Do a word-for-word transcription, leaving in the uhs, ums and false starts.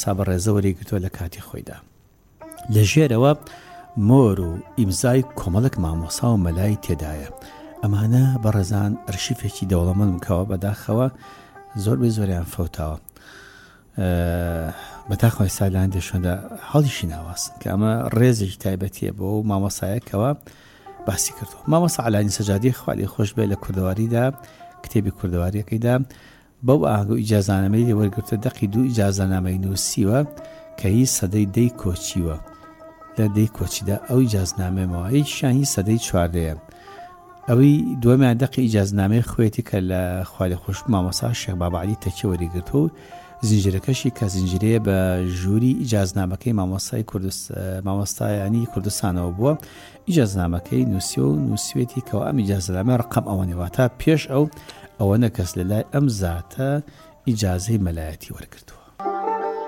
مامۆستا بەڕێزە وەرەگرتووە لە کاتی خۆیدا. لەژێرەوە مۆر و ئیمزای کۆمەڵک مامۆستا و مەلای تێدایە. ئەمانە بەڕێزان ئەرشیفێکی دەوڵەمەند بکەوە بەداخەوە زۆر بێ زۆریان فەوتاوە. بەتاخۆی سالاند دێشۆندا هەڵیشی ناواسن کە ئەمە ڕێزێکی تایبەتیە بۆ و مامۆسایەکەوە باسی کردو. مامۆستا عەلانی سەجادی خوالی خۆش بێ لە کوردەواریدا کتێبی کوردەواریەکەیدا بەو ئاگە و ئیجازانامەی لێ وەرگرتە دەقی دوو ئیجازانامەی نووسیوە کە هی سەدەی دەی کۆچیوە. لە دەی کۆچیدا ئەو ئیجازنامەمەوە هیچیان هی سەدەی چواردەیە. ئەوەی دووەمیان دەقی ئیجازنامەی خوێتی کە لە خوالی خۆش مامۆستا شێخ بابعەلی تەکیە وەرگرتو و زنجیرەکەشی کە زنجیرەیە بە ژووری ئیجازنامەکەی مامۆستای مامۆستایانی کوردستانەوە بووە. ئیجازنامەکەی نووسی و نووسوێتی کەەوە ئەم ئیجازنامە ڕقم ئەوەنێواتە پێش ئەو ئەوە نەکەس لە لای ئەم زاتە ئیجازەی مەلایەتی وەرگرتووە.